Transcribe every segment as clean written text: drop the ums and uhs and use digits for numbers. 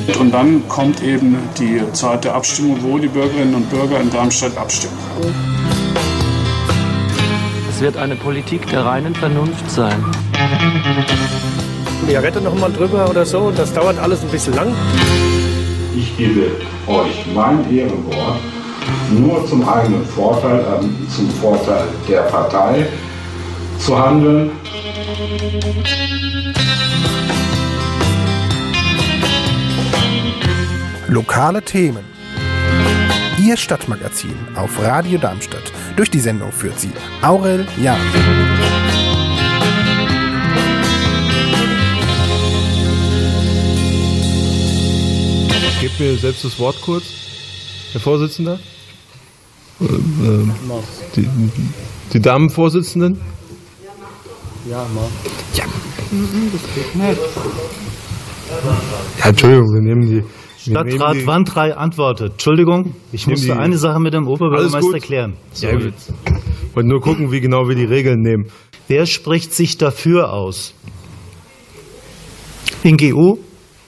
Und dann kommt eben die Zeit der Abstimmung, wo die Bürgerinnen und Bürger in Darmstadt abstimmen. Es wird eine Politik der reinen Vernunft sein. Ja, rette noch mal drüber oder so, das dauert alles ein bisschen lang. Ich gebe euch mein Ehrenwort, nur zum eigenen Vorteil, zum Vorteil der Partei zu handeln. Lokale Themen. Ihr Stadtmagazin auf Radio Darmstadt. Durch die Sendung führt sie Aurel Jahn. Gebt mir selbst das Wort kurz, Herr Vorsitzender. Die Damenvorsitzenden? Ja, mal. Ja. Das geht nicht. Ja, Entschuldigung, wir nehmen die. Stadtrat Wandrei antwortet. Entschuldigung, ich musste eine Sache mit dem Oberbürgermeister klären. Ja, ich wollte nur gucken, wie genau wir die Regeln nehmen. Wer spricht sich dafür aus? NGO?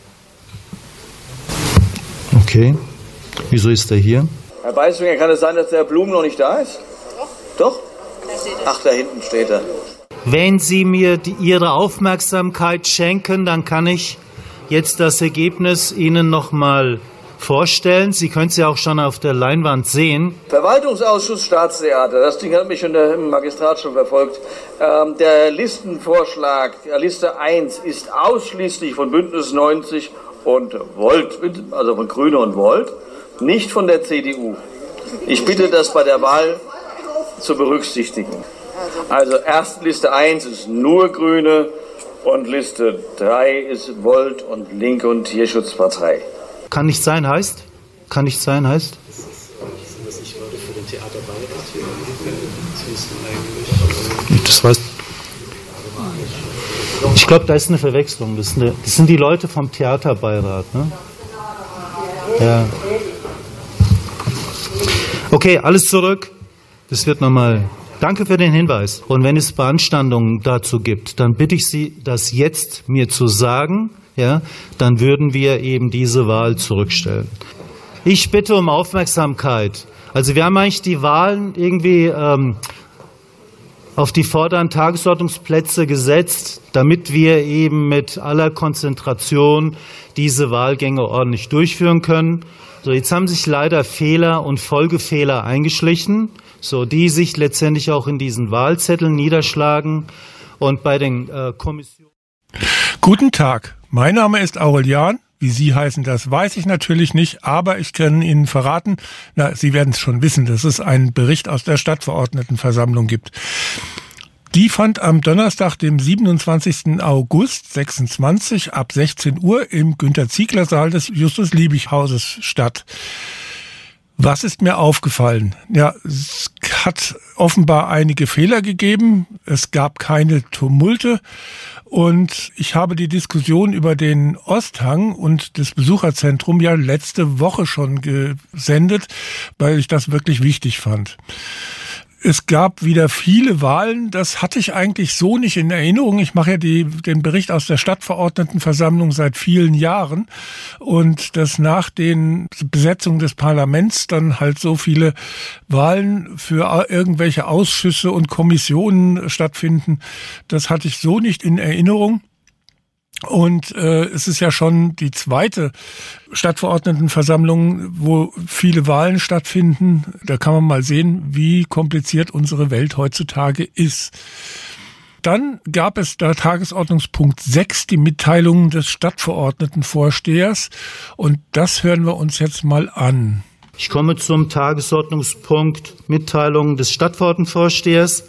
Okay. Wieso ist er hier? Herr Beiswinger, kann es sein, dass der Herr Blum noch nicht da ist? Doch? Ach, da hinten steht er. Wenn Sie mir Ihre Aufmerksamkeit schenken, dann kann ich jetzt das Ergebnis Ihnen noch mal vorstellen. Sie können es ja auch schon auf der Leinwand sehen. Verwaltungsausschuss Staatstheater, das Ding hat mich schon im Magistrat schon verfolgt. Der Listenvorschlag, Liste 1, ist ausschließlich von Bündnis 90 und Volt, also von Grüne und Volt, nicht von der CDU. Ich bitte das bei der Wahl zu berücksichtigen. Also erst Liste 1 ist nur Grüne und Liste 3 ist Volt und Linke und Tierschutzpartei. Kann nicht sein heißt? Kann nicht sein heißt? Das weiß. Ich glaube, da ist eine Verwechslung. Das sind die Leute vom Theaterbeirat, ne? Ja. Okay, alles zurück. Das wird nochmal. Danke für den Hinweis. Und wenn es Beanstandungen dazu gibt, dann bitte ich Sie, das jetzt mir zu sagen. Ja, dann würden wir eben diese Wahl zurückstellen. Ich bitte um Aufmerksamkeit. Also wir haben eigentlich die Wahlen irgendwie auf die vorderen Tagesordnungsplätze gesetzt, damit wir eben mit aller Konzentration diese Wahlgänge ordentlich durchführen können. So, jetzt haben sich leider Fehler und Folgefehler eingeschlichen, so die sich letztendlich auch in diesen Wahlzetteln niederschlagen und bei den Kommissionen. Guten Tag, mein Name ist Aurel Jahn. Wie Sie heißen, das weiß ich natürlich nicht, aber ich kann Ihnen verraten, Sie werden es schon wissen, dass es einen Bericht aus der Stadtverordnetenversammlung gibt. Die fand am Donnerstag, dem 27. August 26 ab 16 Uhr im Günter-Ziegler-Saal des Justus-Liebig-Hauses statt. Was ist mir aufgefallen? Ja, es hat offenbar einige Fehler gegeben. Es gab keine Tumulte. Und ich habe die Diskussion über den Osthang und das Besucherzentrum ja letzte Woche schon gesendet, weil ich das wirklich wichtig fand. Es gab wieder viele Wahlen, das hatte ich eigentlich so nicht in Erinnerung. Ich mache ja den Bericht aus der Stadtverordnetenversammlung seit vielen Jahren und dass nach den Besetzungen des Parlaments dann halt so viele Wahlen für irgendwelche Ausschüsse und Kommissionen stattfinden, das hatte ich so nicht in Erinnerung. Und es ist ja schon die zweite Stadtverordnetenversammlung, wo viele Wahlen stattfinden. Da kann man mal sehen, wie kompliziert unsere Welt heutzutage ist. Dann gab es da Tagesordnungspunkt 6, die Mitteilungen des Stadtverordnetenvorstehers. Und das hören wir uns jetzt mal an. Ich komme zum Tagesordnungspunkt Mitteilungen des Stadtverordnetenvorstehers.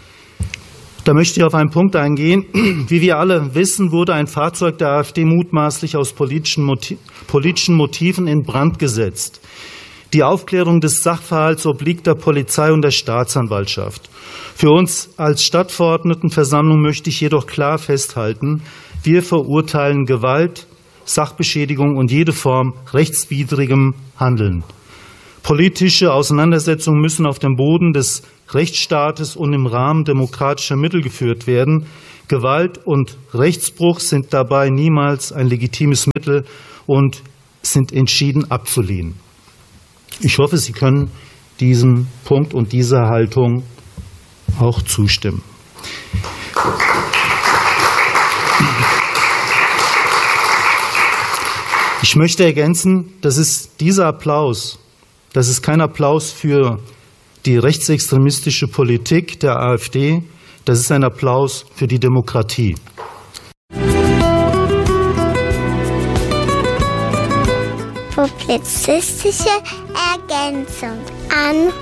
Da möchte ich auf einen Punkt eingehen. Wie wir alle wissen, wurde ein Fahrzeug der AfD mutmaßlich aus politischen Motiven in Brand gesetzt. Die Aufklärung des Sachverhalts obliegt der Polizei und der Staatsanwaltschaft. Für uns als Stadtverordnetenversammlung möchte ich jedoch klar festhalten, wir verurteilen Gewalt, Sachbeschädigung und jede Form rechtswidrigem Handeln. Politische Auseinandersetzungen müssen auf dem Boden des Rechtsstaates und im Rahmen demokratischer Mittel geführt werden. Gewalt und Rechtsbruch sind dabei niemals ein legitimes Mittel und sind entschieden abzulehnen. Ich hoffe, Sie können diesem Punkt und dieser Haltung auch zustimmen. Ich möchte ergänzen, dieser Applaus, das ist kein Applaus für die rechtsextremistische Politik der AfD, das ist ein Applaus für die Demokratie. Publizistische Ergänzung an.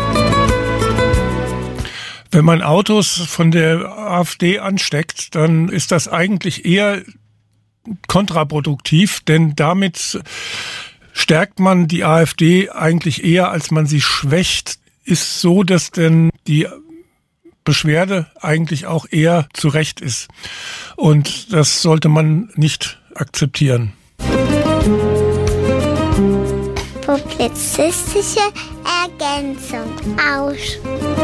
Wenn man Autos von der AfD ansteckt, dann ist das eigentlich eher kontraproduktiv, denn damit stärkt man die AfD eigentlich eher, als man sie schwächt. Ist so, dass denn die Beschwerde eigentlich auch eher zu Recht ist. Und das sollte man nicht akzeptieren. Publizistische Ergänzung aus.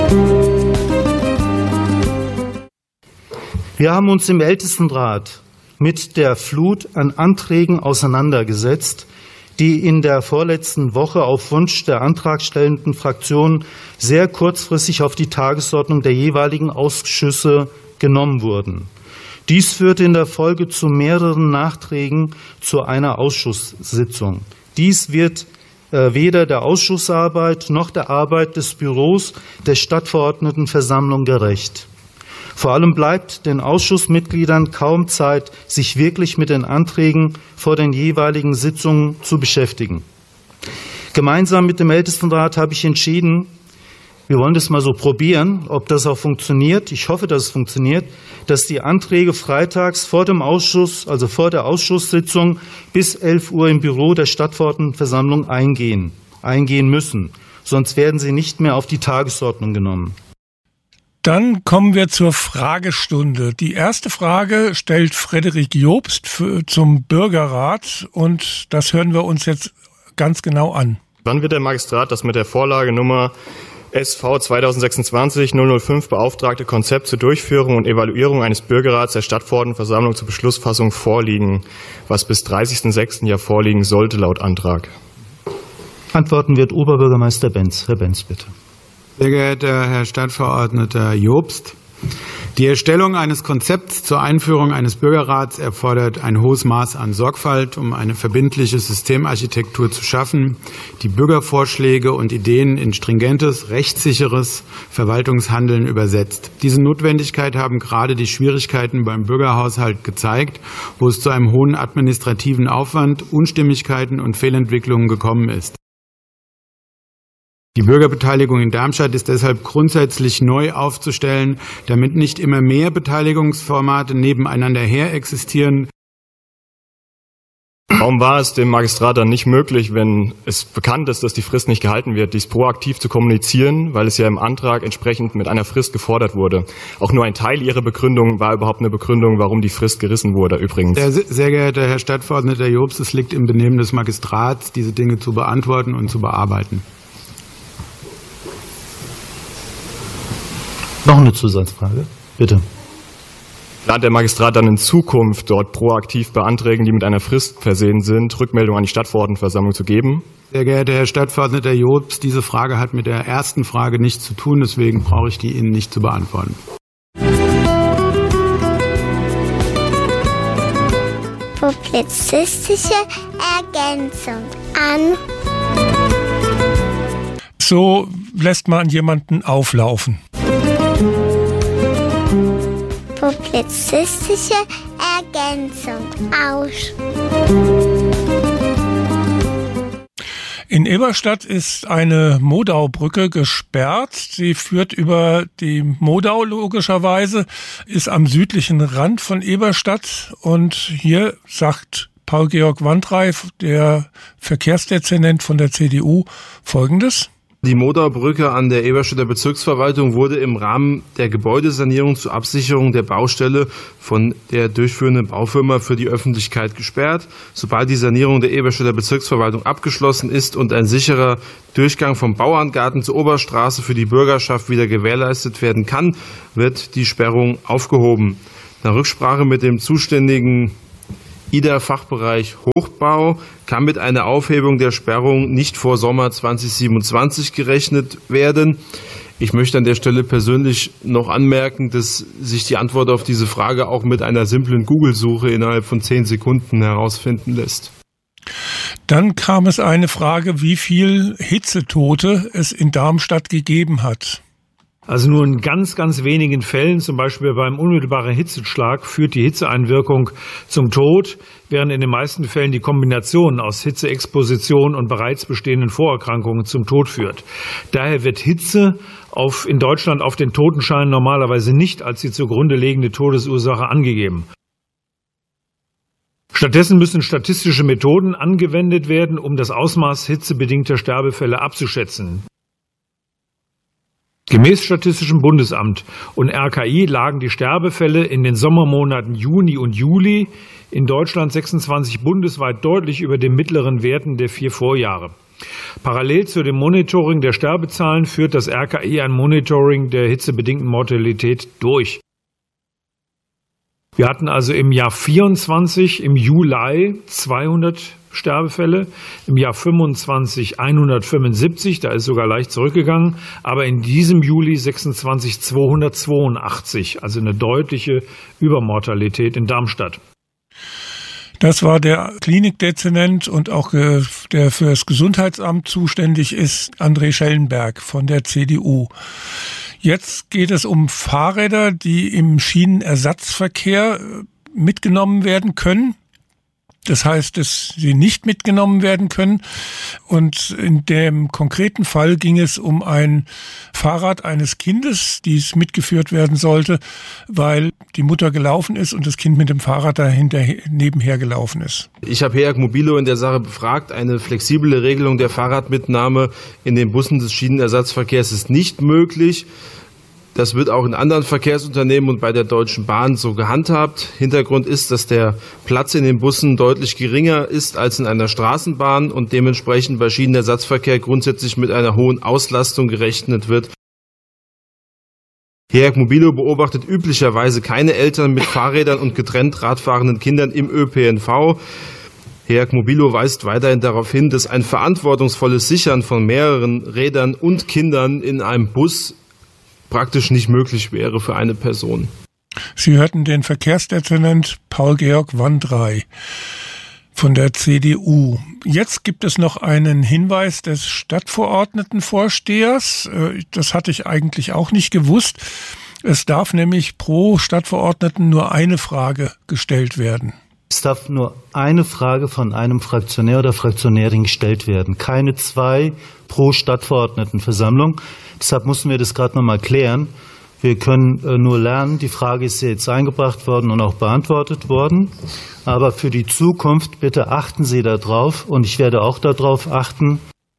Wir haben uns im Ältestenrat mit der Flut an Anträgen auseinandergesetzt, die in der vorletzten Woche auf Wunsch der antragstellenden Fraktionen sehr kurzfristig auf die Tagesordnung der jeweiligen Ausschüsse genommen wurden. Dies führte in der Folge zu mehreren Nachträgen zu einer Ausschusssitzung. Dies wird weder der Ausschussarbeit noch der Arbeit des Büros der Stadtverordnetenversammlung gerecht. Vor allem bleibt den Ausschussmitgliedern kaum Zeit, sich wirklich mit den Anträgen vor den jeweiligen Sitzungen zu beschäftigen. Gemeinsam mit dem Ältestenrat habe ich entschieden, wir wollen das mal so probieren, ob das auch funktioniert. Ich hoffe, dass es funktioniert, dass die Anträge freitags vor dem Ausschuss, also vor der Ausschusssitzung bis 11 Uhr im Büro der Stadtverordnetenversammlung eingehen müssen. Sonst werden sie nicht mehr auf die Tagesordnung genommen. Dann kommen wir zur Fragestunde. Die erste Frage stellt Frederik Jobst zum Bürgerrat und das hören wir uns jetzt ganz genau an. Wann wird der Magistrat das mit der Vorlage Nummer SV 2026-005 beauftragte Konzept zur Durchführung und Evaluierung eines Bürgerrats der Stadtverordnetenversammlung zur Beschlussfassung vorliegen, was bis 30.06. ja vorliegen sollte laut Antrag? Antworten wird Oberbürgermeister Benz. Herr Benz, bitte. Sehr geehrter Herr Stadtverordneter Jobst, die Erstellung eines Konzepts zur Einführung eines Bürgerrats erfordert ein hohes Maß an Sorgfalt, um eine verbindliche Systemarchitektur zu schaffen, die Bürgervorschläge und Ideen in stringentes, rechtssicheres Verwaltungshandeln übersetzt. Diese Notwendigkeit haben gerade die Schwierigkeiten beim Bürgerhaushalt gezeigt, wo es zu einem hohen administrativen Aufwand, Unstimmigkeiten und Fehlentwicklungen gekommen ist. Die Bürgerbeteiligung in Darmstadt ist deshalb grundsätzlich neu aufzustellen, damit nicht immer mehr Beteiligungsformate nebeneinander her existieren. Warum war es dem Magistrat dann nicht möglich, wenn es bekannt ist, dass die Frist nicht gehalten wird, dies proaktiv zu kommunizieren, weil es ja im Antrag entsprechend mit einer Frist gefordert wurde? Auch nur ein Teil Ihrer Begründung war überhaupt eine Begründung, warum die Frist gerissen wurde übrigens. Sehr geehrter Herr Stadtverordneter Jobst, es liegt im Benehmen des Magistrats, diese Dinge zu beantworten und zu bearbeiten. Noch eine Zusatzfrage, bitte. Plant der Magistrat dann in Zukunft dort proaktiv bei Anträgen, die mit einer Frist versehen sind, Rückmeldung an die Stadtverordnetenversammlung zu geben? Sehr geehrter Herr Stadtverordneter Jobst, diese Frage hat mit der ersten Frage nichts zu tun, deswegen brauche ich die Ihnen nicht zu beantworten. Publizistische Ergänzung an. So lässt man jemanden auflaufen. Publizistische Ergänzung aus. In Eberstadt ist eine Modaubrücke gesperrt. Sie führt über die Modau logischerweise, ist am südlichen Rand von Eberstadt. Und hier sagt Paul-Georg Wandreif, der Verkehrsdezernent von der CDU, Folgendes. Die Modaubrücke an der Eberstädter Bezirksverwaltung wurde im Rahmen der Gebäudesanierung zur Absicherung der Baustelle von der durchführenden Baufirma für die Öffentlichkeit gesperrt. Sobald die Sanierung der Eberstädter Bezirksverwaltung abgeschlossen ist und ein sicherer Durchgang vom Bauerngarten zur Oberstraße für die Bürgerschaft wieder gewährleistet werden kann, wird die Sperrung aufgehoben. Nach Rücksprache mit dem zuständigen IDA-Fachbereich Hochbau kann mit einer Aufhebung der Sperrung nicht vor Sommer 2027 gerechnet werden. Ich möchte an der Stelle persönlich noch anmerken, dass sich die Antwort auf diese Frage auch mit einer simplen Google-Suche innerhalb von 10 Sekunden herausfinden lässt. Dann kam es eine Frage, wie viel Hitzetote es in Darmstadt gegeben hat. Also nur in ganz, ganz wenigen Fällen, zum Beispiel beim unmittelbaren Hitzeschlag, führt die Hitzeeinwirkung zum Tod, während in den meisten Fällen die Kombination aus Hitzeexposition und bereits bestehenden Vorerkrankungen zum Tod führt. Daher wird Hitze in Deutschland auf den Totenscheinen normalerweise nicht als die zugrunde liegende Todesursache angegeben. Stattdessen müssen statistische Methoden angewendet werden, um das Ausmaß hitzebedingter Sterbefälle abzuschätzen. Gemäß Statistischem Bundesamt und RKI lagen die Sterbefälle in den Sommermonaten Juni und Juli in Deutschland 26 bundesweit deutlich über den mittleren Werten der 4 Vorjahre. Parallel zu dem Monitoring der Sterbezahlen führt das RKI ein Monitoring der hitzebedingten Mortalität durch. Wir hatten also im Jahr 24 im Juli 200 Sterbefälle, im Jahr 25 175, da ist sogar leicht zurückgegangen, aber in diesem Juli 26 282, also eine deutliche Übermortalität in Darmstadt. Das war der Klinikdezernent und auch der für das Gesundheitsamt zuständig ist, André Schellenberg von der CDU. Jetzt geht es um Fahrräder, die im Schienenersatzverkehr mitgenommen werden können. Das heißt, dass sie nicht mitgenommen werden können. Und in dem konkreten Fall ging es um ein Fahrrad eines Kindes, das mitgeführt werden sollte, weil die Mutter gelaufen ist und das Kind mit dem Fahrrad nebenher gelaufen ist. Ich habe HEAG Mobilo in der Sache befragt. Eine flexible Regelung der Fahrradmitnahme in den Bussen des Schienenersatzverkehrs ist nicht möglich. Das wird auch in anderen Verkehrsunternehmen und bei der Deutschen Bahn so gehandhabt. Hintergrund ist, dass der Platz in den Bussen deutlich geringer ist als in einer Straßenbahn und dementsprechend bei Schienenersatzverkehr grundsätzlich mit einer hohen Auslastung gerechnet wird. HEAG Mobilo beobachtet üblicherweise keine Eltern mit Fahrrädern und getrennt radfahrenden Kindern im ÖPNV. HEAG Mobilo weist weiterhin darauf hin, dass ein verantwortungsvolles Sichern von mehreren Rädern und Kindern in einem Bus praktisch nicht möglich wäre für eine Person. Sie hörten den Verkehrsdezernent Paul-Georg Wandrey von der CDU. Jetzt gibt es noch einen Hinweis des Stadtverordnetenvorstehers. Das hatte ich eigentlich auch nicht gewusst. Es darf nämlich pro Stadtverordneten nur eine Frage gestellt werden. Es darf nur eine Frage von einem Fraktionär oder Fraktionärin gestellt werden. Keine 2 pro Stadtverordnetenversammlung. Deshalb mussten wir das gerade nochmal klären. Wir können nur lernen, die Frage ist jetzt eingebracht worden und auch beantwortet worden. Aber für die Zukunft bitte achten Sie darauf und ich werde auch darauf achten.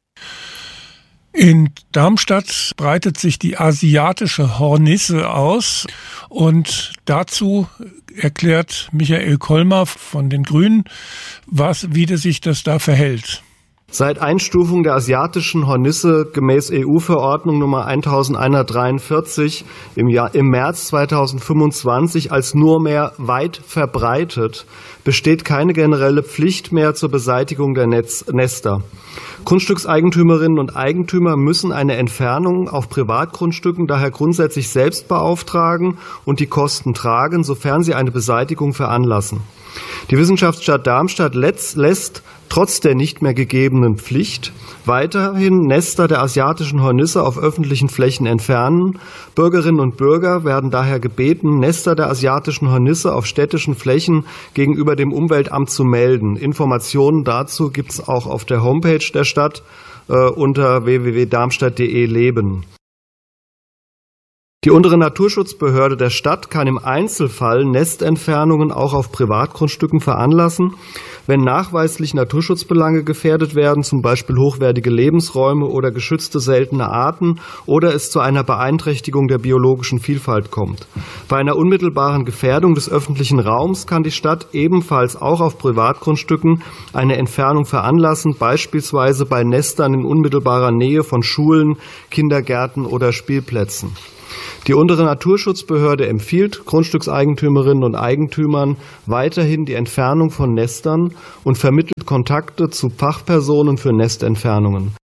In Darmstadt breitet sich die asiatische Hornisse aus und dazu erklärt Michael Kollmar von den Grünen, wie sich das da verhält. Seit Einstufung der asiatischen Hornisse gemäß EU-Verordnung Nummer 1143 im März 2025 als nur mehr weit verbreitet, besteht keine generelle Pflicht mehr zur Beseitigung der Nester. Grundstückseigentümerinnen und Eigentümer müssen eine Entfernung auf Privatgrundstücken daher grundsätzlich selbst beauftragen und die Kosten tragen, sofern sie eine Beseitigung veranlassen. Die Wissenschaftsstadt Darmstadt lässt trotz der nicht mehr gegebenen Pflicht weiterhin Nester der asiatischen Hornisse auf öffentlichen Flächen entfernen. Bürgerinnen und Bürger werden daher gebeten, Nester der asiatischen Hornisse auf städtischen Flächen gegenüber dem Umweltamt zu melden. Informationen dazu gibt es auch auf der Homepage der Stadt unter www.darmstadt.de leben. Die untere Naturschutzbehörde der Stadt kann im Einzelfall Nestentfernungen auch auf Privatgrundstücken veranlassen, wenn nachweislich Naturschutzbelange gefährdet werden, zum Beispiel hochwertige Lebensräume oder geschützte seltene Arten, oder es zu einer Beeinträchtigung der biologischen Vielfalt kommt. Bei einer unmittelbaren Gefährdung des öffentlichen Raums kann die Stadt ebenfalls auch auf Privatgrundstücken eine Entfernung veranlassen, beispielsweise bei Nestern in unmittelbarer Nähe von Schulen, Kindergärten oder Spielplätzen. Die untere Naturschutzbehörde empfiehlt Grundstückseigentümerinnen und Eigentümern weiterhin die Entfernung von Nestern und vermittelt Kontakte zu Fachpersonen für Nestentfernungen.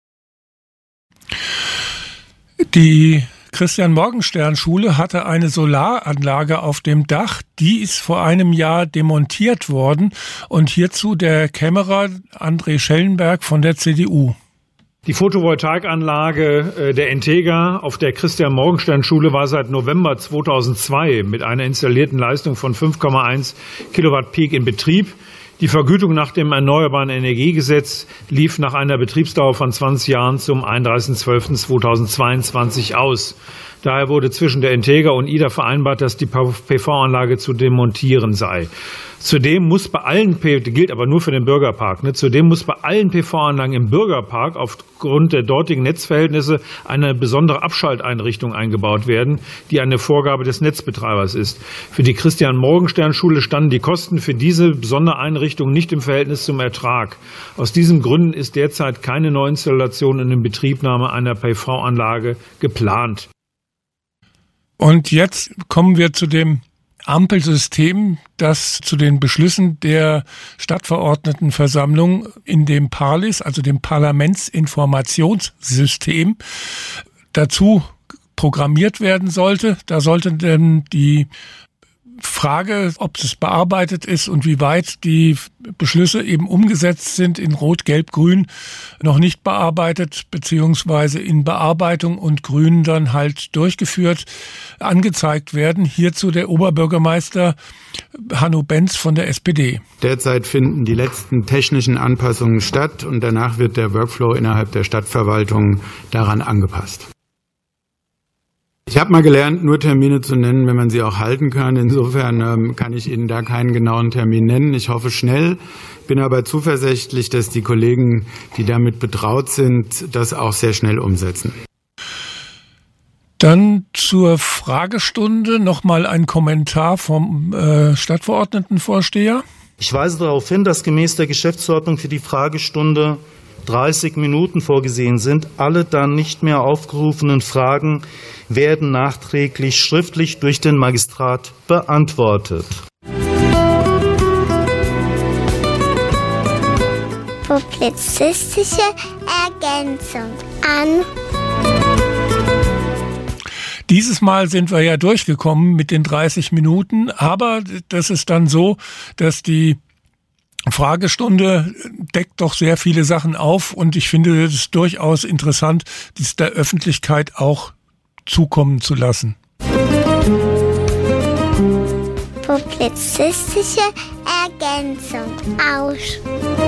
Die Christian-Morgenstern-Schule hatte eine Solaranlage auf dem Dach. Die ist vor einem Jahr demontiert worden. Und hierzu der Kämmerer André Schellenberg von der CDU. Die Photovoltaikanlage der Entega auf der Christian-Morgenstern-Schule war seit November 2002 mit einer installierten Leistung von 5,1 Kilowatt Peak in Betrieb. Die Vergütung nach dem Erneuerbaren Energiegesetz lief nach einer Betriebsdauer von 20 Jahren zum 31.12.2022 aus. Daher wurde zwischen der Entega und IDA vereinbart, dass die PV-Anlage zu demontieren sei. Zudem muss bei allen, gilt aber nur für den Bürgerpark, zudem muss bei allen PV-Anlagen im Bürgerpark aufgrund der dortigen Netzverhältnisse eine besondere Abschalteinrichtung eingebaut werden, die eine Vorgabe des Netzbetreibers ist. Für die Christian-Morgenstern-Schule standen die Kosten für diese besondere Einrichtung nicht im Verhältnis zum Ertrag. Aus diesen Gründen ist derzeit keine Neuinstallation und Inbetriebnahme einer PV-Anlage geplant. Und jetzt kommen wir zu dem Ampelsystem, das zu den Beschlüssen der Stadtverordnetenversammlung in dem PARLIS, also dem Parlamentsinformationssystem, dazu programmiert werden sollte. Da sollte dann die Frage, ob es bearbeitet ist und wie weit die Beschlüsse eben umgesetzt sind in Rot, Gelb, Grün, noch nicht bearbeitet, beziehungsweise in Bearbeitung und Grün dann halt durchgeführt, angezeigt werden. Hierzu der Oberbürgermeister Hanno Benz von der SPD. Derzeit finden die letzten technischen Anpassungen statt und danach wird der Workflow innerhalb der Stadtverwaltung daran angepasst. Ich habe mal gelernt, nur Termine zu nennen, wenn man sie auch halten kann. Insofern kann ich Ihnen da keinen genauen Termin nennen. Ich hoffe schnell, bin aber zuversichtlich, dass die Kollegen, die damit betraut sind, das auch sehr schnell umsetzen. Dann zur Fragestunde nochmal ein Kommentar vom Stadtverordnetenvorsteher. Ich weise darauf hin, dass gemäß der Geschäftsordnung für die Fragestunde 30 Minuten vorgesehen sind. Alle dann nicht mehr aufgerufenen Fragen werden nachträglich schriftlich durch den Magistrat beantwortet. Publizistische Ergänzung an. Dieses Mal sind wir ja durchgekommen mit den 30 Minuten, aber das ist dann so, dass die Fragestunde deckt doch sehr viele Sachen auf und ich finde es durchaus interessant, dies der Öffentlichkeit auch zukommen zu lassen. Publizistische Ergänzung aus.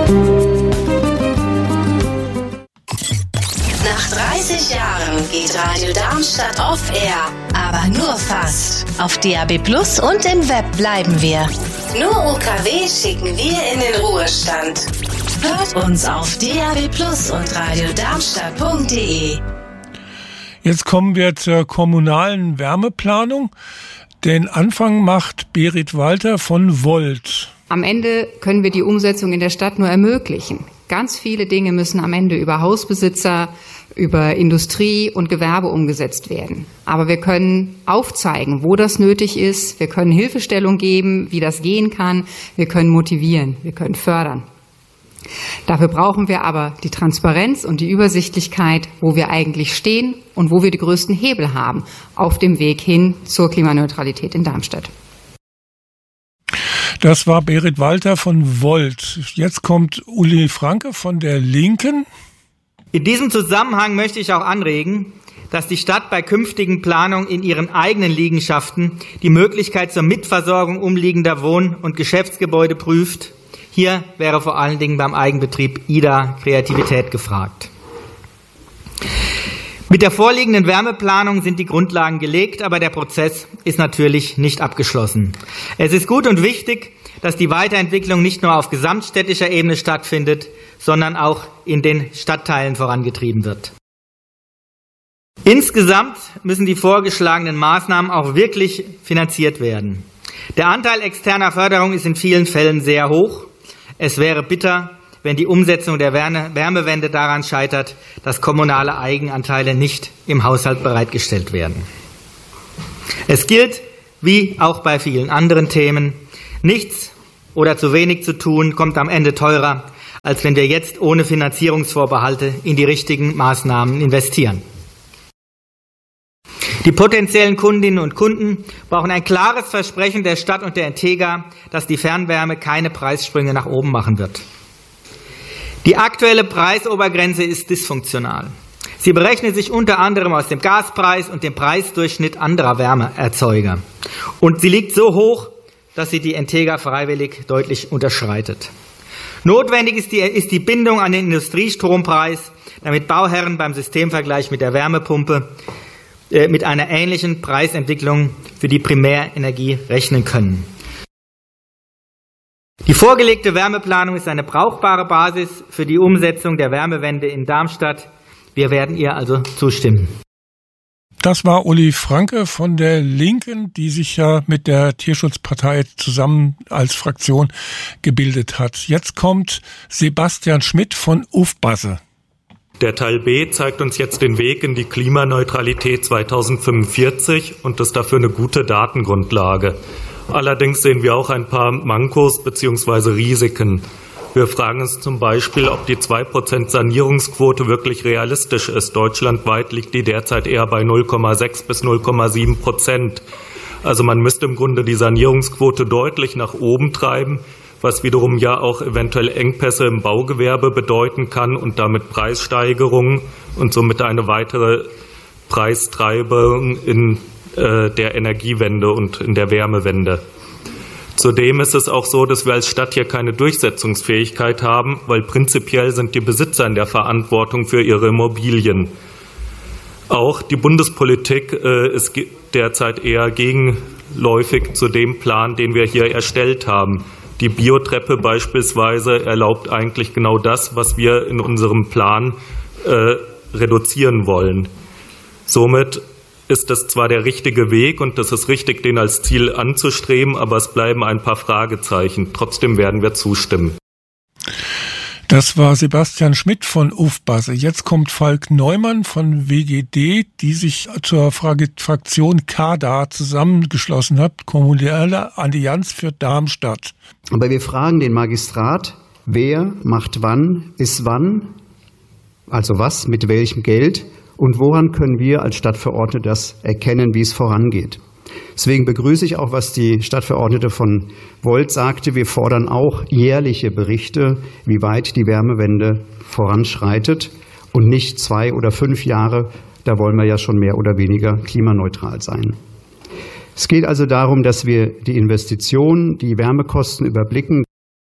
Nach 30 Jahren geht Radio Darmstadt off air, aber nur fast. Auf DAB+ und im Web bleiben wir. Nur UKW schicken wir in den Ruhestand. Hört uns auf DAB+ und radiodarmstadt.de. Jetzt kommen wir zur kommunalen Wärmeplanung. Den Anfang macht Berit Walter von Volt. Am Ende können wir die Umsetzung in der Stadt nur ermöglichen. Ganz viele Dinge müssen am Ende über Hausbesitzer, über Industrie und Gewerbe umgesetzt werden. Aber wir können aufzeigen, wo das nötig ist. Wir können Hilfestellung geben, wie das gehen kann. Wir können motivieren, wir können fördern. Dafür brauchen wir aber die Transparenz und die Übersichtlichkeit, wo wir eigentlich stehen und wo wir die größten Hebel haben auf dem Weg hin zur Klimaneutralität in Darmstadt. Das war Berit Walter von Volt. Jetzt kommt Uli Franke von der Linken. In diesem Zusammenhang möchte ich auch anregen, dass die Stadt bei künftigen Planungen in ihren eigenen Liegenschaften die Möglichkeit zur Mitversorgung umliegender Wohn- und Geschäftsgebäude prüft. Hier wäre vor allen Dingen beim Eigenbetrieb IDA Kreativität gefragt. Mit der vorliegenden Wärmeplanung sind die Grundlagen gelegt, aber der Prozess ist natürlich nicht abgeschlossen. Es ist gut und wichtig, dass die Weiterentwicklung nicht nur auf gesamtstädtischer Ebene stattfindet, sondern auch in den Stadtteilen vorangetrieben wird. Insgesamt müssen die vorgeschlagenen Maßnahmen auch wirklich finanziert werden. Der Anteil externer Förderung ist in vielen Fällen sehr hoch. Es wäre bitter, wenn die Umsetzung der Wärmewende daran scheitert, dass kommunale Eigenanteile nicht im Haushalt bereitgestellt werden. Es gilt, wie auch bei vielen anderen Themen, nichts oder zu wenig zu tun, kommt am Ende teurer, als wenn wir jetzt ohne Finanzierungsvorbehalte in die richtigen Maßnahmen investieren. Die potenziellen Kundinnen und Kunden brauchen ein klares Versprechen der Stadt und der Entega, dass die Fernwärme keine Preissprünge nach oben machen wird. Die aktuelle Preisobergrenze ist dysfunktional. Sie berechnet sich unter anderem aus dem Gaspreis und dem Preisdurchschnitt anderer Wärmeerzeuger. Und sie liegt so hoch, dass sie die Entega freiwillig deutlich unterschreitet. Notwendig ist die Bindung an den Industriestrompreis, damit Bauherren beim Systemvergleich mit der Wärmepumpe mit einer ähnlichen Preisentwicklung für die Primärenergie rechnen können. Die vorgelegte Wärmeplanung ist eine brauchbare Basis für die Umsetzung der Wärmewende in Darmstadt. Wir werden ihr also zustimmen. Das war Uli Franke von der Linken, die sich ja mit der Tierschutzpartei zusammen als Fraktion gebildet hat. Jetzt kommt Sebastian Schmidt von Ufbasse. Der Teil B zeigt uns jetzt den Weg in die Klimaneutralität 2045 und ist dafür eine gute Datengrundlage. Allerdings sehen wir auch ein paar Mankos bzw. Risiken. Wir fragen uns zum Beispiel, ob die 2% Sanierungsquote wirklich realistisch ist. Deutschlandweit liegt die derzeit eher bei 0,6 bis 0,7%. Also man müsste im Grunde die Sanierungsquote deutlich nach oben treiben, was wiederum ja auch eventuell Engpässe im Baugewerbe bedeuten kann und damit Preissteigerungen und somit eine weitere Preistreibung in der Energiewende und in der Wärmewende. Zudem ist es auch so, dass wir als Stadt hier keine Durchsetzungsfähigkeit haben, weil prinzipiell sind die Besitzer in der Verantwortung für ihre Immobilien. Auch die Bundespolitik ist derzeit eher gegenläufig zu dem Plan, den wir hier erstellt haben. Die Biotreppe beispielsweise erlaubt eigentlich genau das, was wir in unserem Plan reduzieren wollen. Somit ist das zwar der richtige Weg und das ist richtig, den als Ziel anzustreben, aber es bleiben ein paar Fragezeichen. Trotzdem werden wir zustimmen. Das war Sebastian Schmidt von Ufbasse. Jetzt kommt Falk Neumann von WGD, die sich zur Fraktion KADA zusammengeschlossen hat, Kommunale Allianz für Darmstadt. Aber wir fragen den Magistrat, wer macht wann, ist wann, also was, mit welchem Geld und woran können wir als Stadtverordnete das erkennen, wie es vorangeht. Deswegen begrüße ich auch, was die Stadtverordnete von Volt sagte. Wir fordern auch jährliche Berichte, wie weit die Wärmewende voranschreitet und nicht 2 oder 5 Jahre. Da wollen wir ja schon mehr oder weniger klimaneutral sein. Es geht also darum, dass wir die Investitionen, die Wärmekosten überblicken.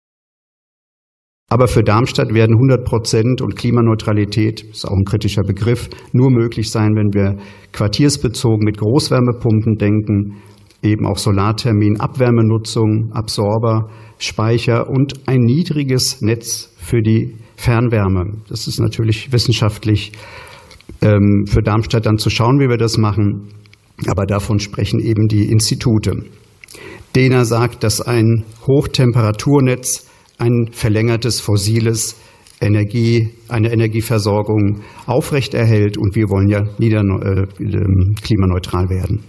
Aber für Darmstadt werden 100% und Klimaneutralität, ist auch ein kritischer Begriff, nur möglich sein, wenn wir quartiersbezogen mit Großwärmepumpen denken, eben auch Solarthermin, Abwärmenutzung, Absorber, Speicher und ein niedriges Netz für die Fernwärme. Das ist natürlich wissenschaftlich für Darmstadt dann zu schauen, wie wir das machen, aber davon sprechen eben die Institute. DENA sagt, dass ein Hochtemperaturnetz ein verlängertes fossiles eine Energieversorgung aufrechterhält und wir wollen ja klimaneutral werden.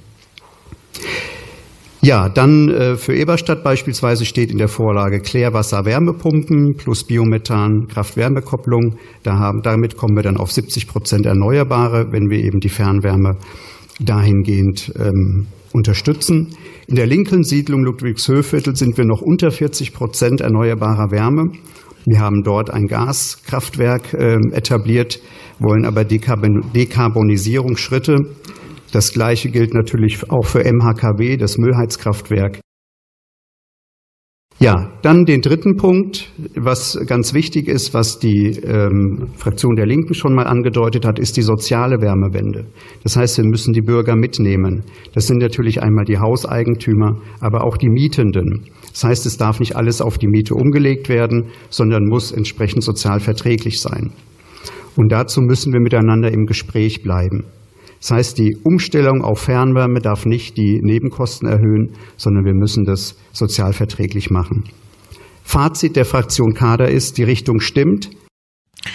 Ja, dann für Eberstadt beispielsweise steht in der Vorlage Klärwasser-Wärmepumpen plus Biomethan, Kraft-Wärme-Kopplung. Damit kommen wir dann auf 70% Erneuerbare, wenn wir eben die Fernwärme dahingehend unterstützen. In der Lincoln-Siedlung Ludwigshöhviertel sind wir noch unter 40% erneuerbarer Wärme. Wir haben dort ein Gaskraftwerk etabliert, wollen aber Dekarbonisierungsschritte. Das Gleiche gilt natürlich auch für MHKW, das Müllheizkraftwerk. Ja, dann den dritten Punkt, was ganz wichtig ist, was die Fraktion der Linken schon mal angedeutet hat, ist die soziale Wärmewende. Das heißt, wir müssen die Bürger mitnehmen. Das sind natürlich einmal die Hauseigentümer, aber auch die Mietenden. Das heißt, es darf nicht alles auf die Miete umgelegt werden, sondern muss entsprechend sozial verträglich sein. Und dazu müssen wir miteinander im Gespräch bleiben. Das heißt, die Umstellung auf Fernwärme darf nicht die Nebenkosten erhöhen, sondern wir müssen das sozial verträglich machen. Fazit der Fraktion KADA ist, die Richtung stimmt.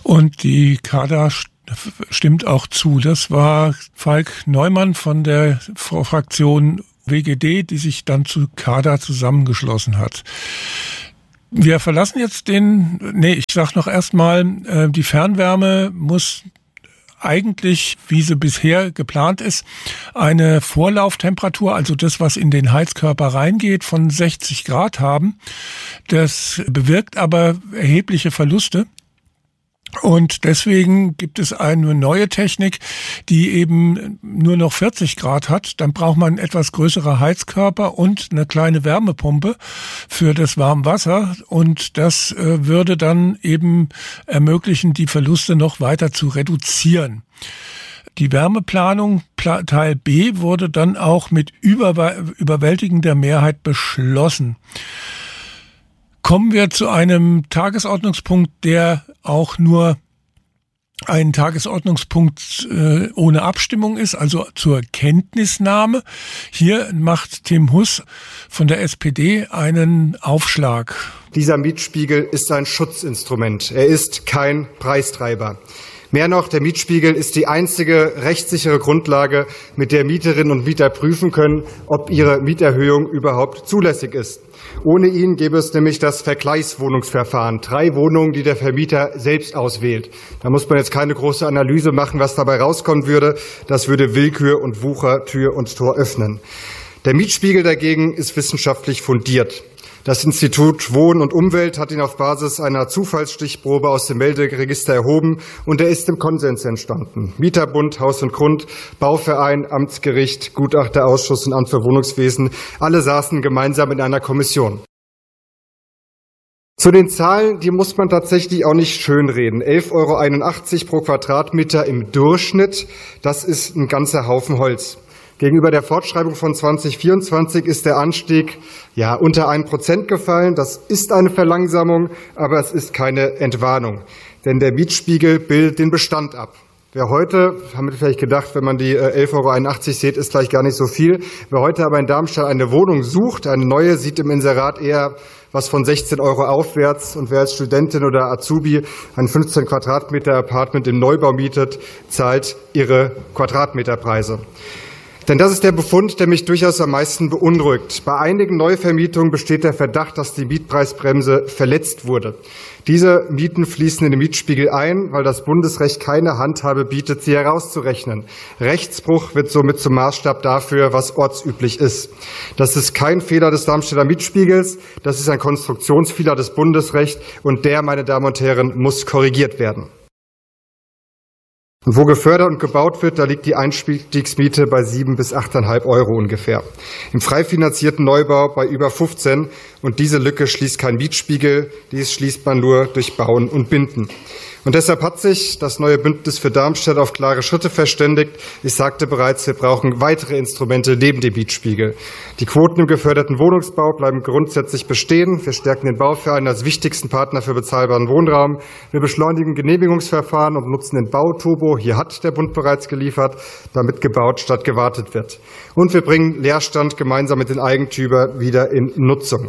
Und die Kader stimmt auch zu. Das war Falk Neumann von der Fraktion WGD, die sich dann zu Kader zusammengeschlossen hat. Wir verlassen jetzt ich sag noch erstmal, die Fernwärme muss eigentlich, wie sie bisher geplant ist, eine Vorlauftemperatur, also das, was in den Heizkörper reingeht, von 60 Grad haben. Das bewirkt aber erhebliche Verluste. Und deswegen gibt es eine neue Technik, die eben nur noch 40 Grad hat. Dann braucht man etwas größere Heizkörper und eine kleine Wärmepumpe für das Warmwasser. Und das würde dann eben ermöglichen, die Verluste noch weiter zu reduzieren. Die Wärmeplanung Teil B wurde dann auch mit überwältigender Mehrheit beschlossen. Kommen wir zu einem Tagesordnungspunkt, der auch nur ein Tagesordnungspunkt ohne Abstimmung ist, also zur Kenntnisnahme. Hier macht Tim Huss von der SPD einen Aufschlag. Dieser Mietspiegel ist ein Schutzinstrument. Er ist kein Preistreiber. Mehr noch, der Mietspiegel ist die einzige rechtssichere Grundlage, mit der Mieterinnen und Mieter prüfen können, ob ihre Mieterhöhung überhaupt zulässig ist. Ohne ihn gäbe es nämlich das Vergleichswohnungsverfahren. 3 Wohnungen, die der Vermieter selbst auswählt. Da muss man jetzt keine große Analyse machen, was dabei rauskommen würde. Das würde Willkür und Wucher Tür und Tor öffnen. Der Mietspiegel dagegen ist wissenschaftlich fundiert. Das Institut Wohnen und Umwelt hat ihn auf Basis einer Zufallsstichprobe aus dem Melderegister erhoben und er ist im Konsens entstanden. Mieterbund, Haus und Grund, Bauverein, Amtsgericht, Gutachterausschuss und Amt für Wohnungswesen, alle saßen gemeinsam in einer Kommission. Zu den Zahlen, die muss man tatsächlich auch nicht schönreden. 11,81 € pro Quadratmeter im Durchschnitt, das ist ein ganzer Haufen Holz. Gegenüber der Fortschreibung von 2024 ist der Anstieg unter 1% gefallen. Das ist eine Verlangsamung, aber es ist keine Entwarnung. Denn der Mietspiegel bildet den Bestand ab. Wer heute, haben wir vielleicht gedacht, wenn man die 11,81 € sieht, ist vielleicht gar nicht so viel. Wer heute aber in Darmstadt eine Wohnung sucht, eine neue, sieht im Inserat eher was von 16 € aufwärts. Und wer als Studentin oder Azubi ein 15 Quadratmeter Apartment im Neubau mietet, zahlt ihre Quadratmeterpreise. Denn das ist der Befund, der mich durchaus am meisten beunruhigt. Bei einigen Neuvermietungen besteht der Verdacht, dass die Mietpreisbremse verletzt wurde. Diese Mieten fließen in den Mietspiegel ein, weil das Bundesrecht keine Handhabe bietet, sie herauszurechnen. Rechtsbruch wird somit zum Maßstab dafür, was ortsüblich ist. Das ist kein Fehler des Darmstädter Mietspiegels, das ist ein Konstruktionsfehler des Bundesrechts und der, meine Damen und Herren, muss korrigiert werden. Und wo gefördert und gebaut wird, da liegt die Einstiegsmiete bei 7 bis 8,5 € ungefähr. Im frei finanzierten Neubau bei über 15. Und diese Lücke schließt kein Mietspiegel, dies schließt man nur durch Bauen und Binden. Und deshalb hat sich das neue Bündnis für Darmstadt auf klare Schritte verständigt. Ich sagte bereits, wir brauchen weitere Instrumente neben dem Mietspiegel. Die Quoten im geförderten Wohnungsbau bleiben grundsätzlich bestehen. Wir stärken den Bauverein als wichtigsten Partner für bezahlbaren Wohnraum. Wir beschleunigen Genehmigungsverfahren und nutzen den Bauturbo. Hier hat der Bund bereits geliefert, damit gebaut statt gewartet wird. Und wir bringen Leerstand gemeinsam mit den Eigentümern wieder in Nutzung.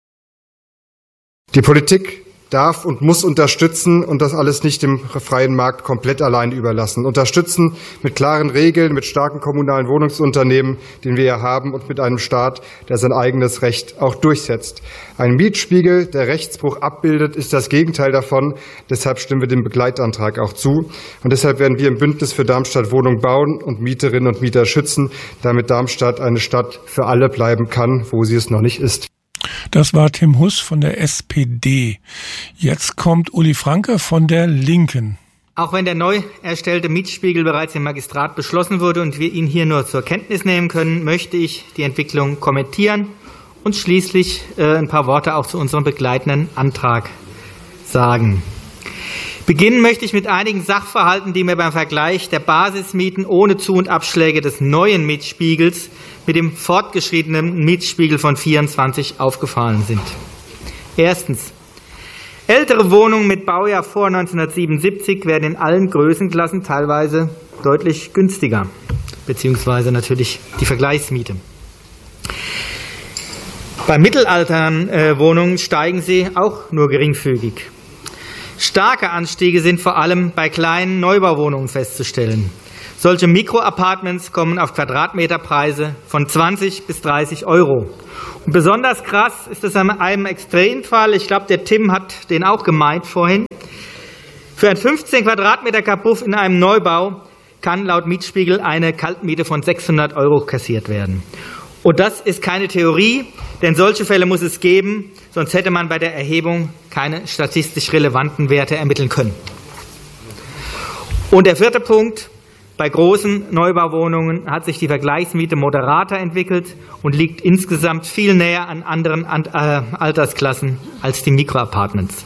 Die Politik darf und muss unterstützen und das alles nicht dem freien Markt komplett allein überlassen. Unterstützen mit klaren Regeln, mit starken kommunalen Wohnungsunternehmen, den wir ja haben, und mit einem Staat, der sein eigenes Recht auch durchsetzt. Ein Mietspiegel, der Rechtsbruch abbildet, ist das Gegenteil davon. Deshalb stimmen wir dem Begleitantrag auch zu. Und deshalb werden wir im Bündnis für Darmstadt Wohnungen bauen und Mieterinnen und Mieter schützen, damit Darmstadt eine Stadt für alle bleiben kann, wo sie es noch nicht ist. Das war Tim Huss von der SPD. Jetzt kommt Uli Franke von der Linken. Auch wenn der neu erstellte Mietspiegel bereits im Magistrat beschlossen wurde und wir ihn hier nur zur Kenntnis nehmen können, möchte ich die Entwicklung kommentieren und schließlich ein paar Worte auch zu unserem begleitenden Antrag sagen. Beginnen möchte ich mit einigen Sachverhalten, die mir beim Vergleich der Basismieten ohne Zu- und Abschläge des neuen Mietspiegels mit dem fortgeschrittenen Mietspiegel von 24 aufgefallen sind. Erstens. Ältere Wohnungen mit Baujahr vor 1977 werden in allen Größenklassen teilweise deutlich günstiger, beziehungsweise natürlich die Vergleichsmiete. Bei mittelalternden Wohnungen steigen sie auch nur geringfügig. Starke Anstiege sind vor allem bei kleinen Neubauwohnungen festzustellen. Solche Mikroapartments kommen auf Quadratmeterpreise von 20 bis 30 €. Und besonders krass ist es an einem Extremfall, ich glaube, der Tim hat den auch gemeint vorhin. Für ein 15 Quadratmeter Kabuff in einem Neubau kann laut Mietspiegel eine Kaltmiete von 600 € kassiert werden. Und das ist keine Theorie, denn solche Fälle muss es geben, sonst hätte man bei der Erhebung keine statistisch relevanten Werte ermitteln können. Und der vierte Punkt: Bei großen Neubauwohnungen hat sich die Vergleichsmiete moderater entwickelt und liegt insgesamt viel näher an anderen Altersklassen als die Mikroapartments.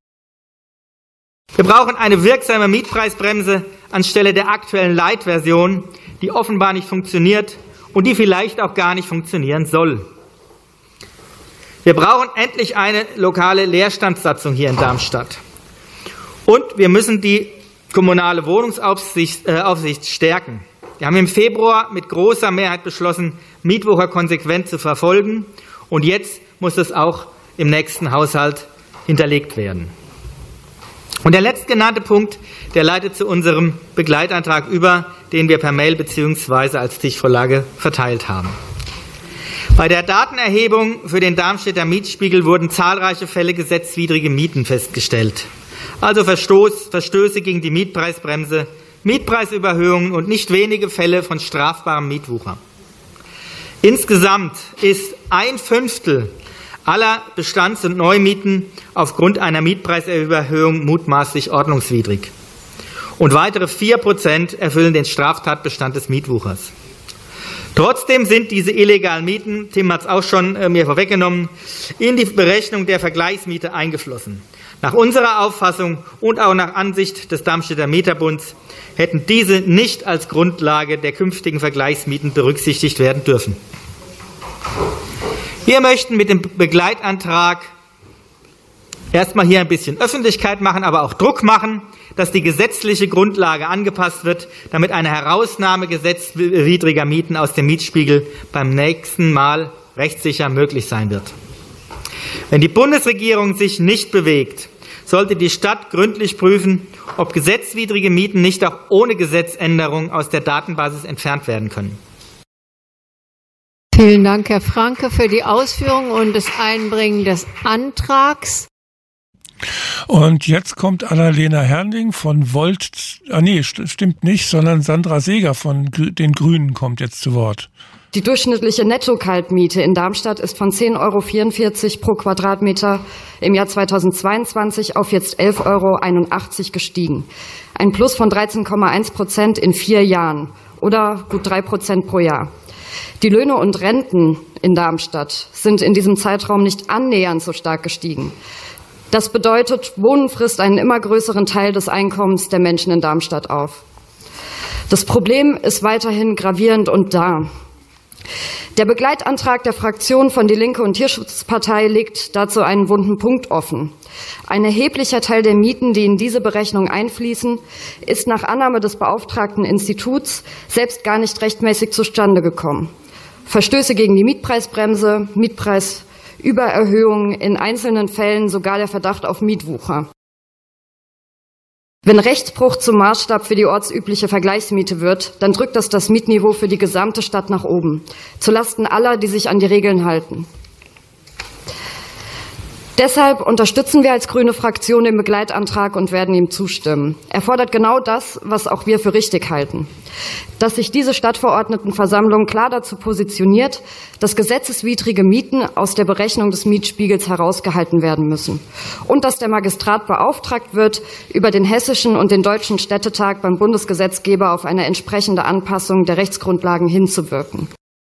Wir brauchen eine wirksame Mietpreisbremse anstelle der aktuellen Light-Version, die offenbar nicht funktioniert und die vielleicht auch gar nicht funktionieren soll. Wir brauchen endlich eine lokale Leerstandssatzung hier in Darmstadt. Und wir müssen die kommunale Wohnungsaufsicht stärken. Wir haben im Februar mit großer Mehrheit beschlossen, Mietwucher konsequent zu verfolgen. Und jetzt muss es auch im nächsten Haushalt hinterlegt werden. Und der letztgenannte Punkt, der leitet zu unserem Begleitantrag über, den wir per Mail bzw. als Tischvorlage verteilt haben. Bei der Datenerhebung für den Darmstädter Mietspiegel wurden zahlreiche Fälle gesetzwidrige Mieten festgestellt. Also Verstöße gegen die Mietpreisbremse, Mietpreisüberhöhungen und nicht wenige Fälle von strafbarem Mietwucher. Insgesamt ist 1/5 aller Bestands- und Neumieten aufgrund einer Mietpreisüberhöhung mutmaßlich ordnungswidrig. Und weitere 4% erfüllen den Straftatbestand des Mietwuchers. Trotzdem sind diese illegalen Mieten, Tim hat es auch schon mir vorweggenommen, in die Berechnung der Vergleichsmiete eingeflossen. Nach unserer Auffassung und auch nach Ansicht des Darmstädter Mieterbunds hätten diese nicht als Grundlage der künftigen Vergleichsmieten berücksichtigt werden dürfen. Wir möchten mit dem Begleitantrag erstmal hier ein bisschen Öffentlichkeit machen, aber auch Druck machen, dass die gesetzliche Grundlage angepasst wird, damit eine Herausnahme gesetzwidriger Mieten aus dem Mietspiegel beim nächsten Mal rechtssicher möglich sein wird. Wenn die Bundesregierung sich nicht bewegt, sollte die Stadt gründlich prüfen, ob gesetzwidrige Mieten nicht auch ohne Gesetzänderung aus der Datenbasis entfernt werden können. Vielen Dank, Herr Franke, für die Ausführung und das Einbringen des Antrags. Und jetzt kommt Annalena Herrling von Volt, stimmt nicht, sondern Sandra Seeger von den Grünen kommt jetzt zu Wort. Die durchschnittliche Netto-Kaltmiete in Darmstadt ist von 10,44 € pro Quadratmeter im Jahr 2022 auf jetzt 11,81 € gestiegen. Ein Plus von 13,1% in 4 Jahren oder gut 3% pro Jahr. Die Löhne und Renten in Darmstadt sind in diesem Zeitraum nicht annähernd so stark gestiegen. Das bedeutet, Wohnen frisst einen immer größeren Teil des Einkommens der Menschen in Darmstadt auf. Das Problem ist weiterhin gravierend und da. Der Begleitantrag der Fraktionen von Die Linke und Tierschutzpartei legt dazu einen wunden Punkt offen. Ein erheblicher Teil der Mieten, die in diese Berechnung einfließen, ist nach Annahme des beauftragten Instituts selbst gar nicht rechtmäßig zustande gekommen. Verstöße gegen die Mietpreisbremse, Mietpreisübererhöhungen, in einzelnen Fällen sogar der Verdacht auf Mietwucher. Wenn Rechtsbruch zum Maßstab für die ortsübliche Vergleichsmiete wird, dann drückt das Mietniveau für die gesamte Stadt nach oben, zulasten aller, die sich an die Regeln halten. Deshalb unterstützen wir als grüne Fraktion den Begleitantrag und werden ihm zustimmen. Er fordert genau das, was auch wir für richtig halten. Dass sich diese Stadtverordnetenversammlung klar dazu positioniert, dass gesetzeswidrige Mieten aus der Berechnung des Mietspiegels herausgehalten werden müssen. Und dass der Magistrat beauftragt wird, über den Hessischen und den Deutschen Städtetag beim Bundesgesetzgeber auf eine entsprechende Anpassung der Rechtsgrundlagen hinzuwirken.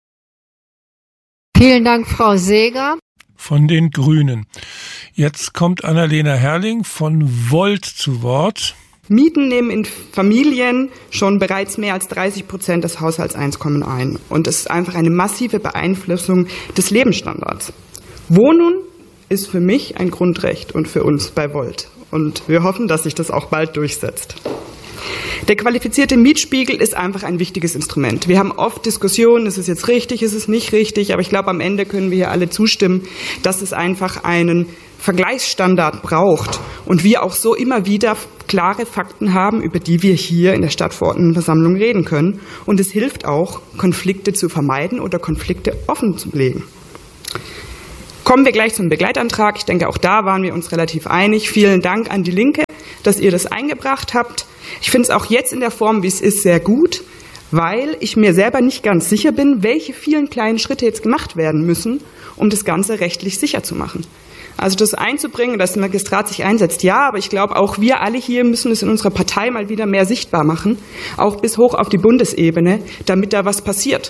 Vielen Dank, Frau Seeger. Von den Grünen. Jetzt kommt Annalena Herrling von Volt zu Wort. Mieten nehmen in Familien schon bereits mehr als 30% des Haushaltseinkommens ein. Und es ist einfach eine massive Beeinflussung des Lebensstandards. Wohnen ist für mich ein Grundrecht und für uns bei Volt. Und wir hoffen, dass sich das auch bald durchsetzt. Der qualifizierte Mietspiegel ist einfach ein wichtiges Instrument. Wir haben oft Diskussionen, ist es jetzt richtig, ist es nicht richtig, aber ich glaube, am Ende können wir hier alle zustimmen, dass es einfach einen Vergleichsstandard braucht und wir auch so immer wieder klare Fakten haben, über die wir hier in der Stadtverordnetenversammlung reden können. Und es hilft auch, Konflikte zu vermeiden oder Konflikte offen zu legen. Kommen wir gleich zum Begleitantrag. Ich denke, auch da waren wir uns relativ einig. Vielen Dank an die Linke, dass ihr das eingebracht habt. Ich finde es auch jetzt in der Form, wie es ist, sehr gut, weil ich mir selber nicht ganz sicher bin, welche vielen kleinen Schritte jetzt gemacht werden müssen, um das Ganze rechtlich sicher zu machen. Also das einzubringen, dass der Magistrat sich einsetzt, ja, aber ich glaube, auch wir alle hier müssen es in unserer Partei mal wieder mehr sichtbar machen, auch bis hoch auf die Bundesebene, damit da was passiert.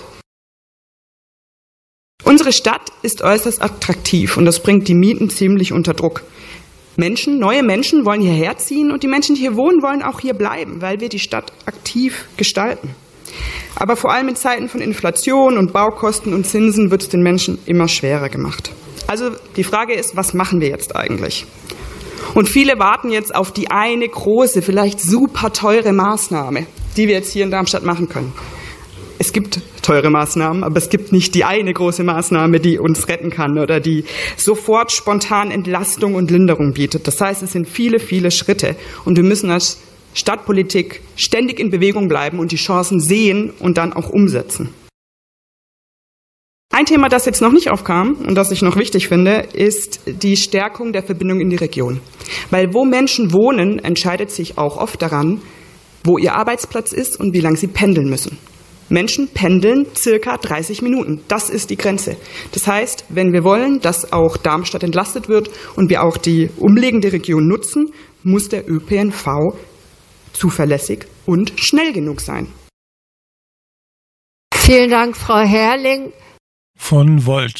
Unsere Stadt ist äußerst attraktiv und das bringt die Mieten ziemlich unter Druck. Neue Menschen wollen hierher ziehen und die Menschen, die hier wohnen, wollen auch hier bleiben, weil wir die Stadt aktiv gestalten. Aber vor allem in Zeiten von Inflation und Baukosten und Zinsen wird es den Menschen immer schwerer gemacht. Also die Frage ist, was machen wir jetzt eigentlich? Und viele warten jetzt auf die eine große, vielleicht super teure Maßnahme, die wir jetzt hier in Darmstadt machen können. Es gibt teure Maßnahmen, aber es gibt nicht die eine große Maßnahme, die uns retten kann oder die sofort spontan Entlastung und Linderung bietet. Das heißt, es sind viele, viele Schritte und wir müssen als Stadtpolitik ständig in Bewegung bleiben und die Chancen sehen und dann auch umsetzen. Ein Thema, das jetzt noch nicht aufkam und das ich noch wichtig finde, ist die Stärkung der Verbindung in die Region. Weil wo Menschen wohnen, entscheidet sich auch oft daran, wo ihr Arbeitsplatz ist und wie lange sie pendeln müssen. Menschen pendeln circa 30 Minuten. Das ist die Grenze. Das heißt, wenn wir wollen, dass auch Darmstadt entlastet wird und wir auch die umliegende Region nutzen, muss der ÖPNV zuverlässig und schnell genug sein. Vielen Dank, Frau Herrling. Von Volt.